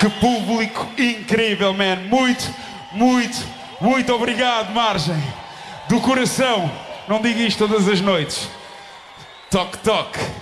Que público incrível, man. Muito obrigado, Margem. Do coração. Não digo isto todas as noites. Toque, toque.